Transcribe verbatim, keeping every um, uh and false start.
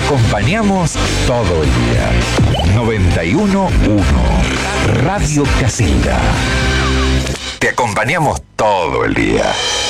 acompañamos todo el día. noventa y uno punto uno Radio Casilda. Te acompañamos todo el día.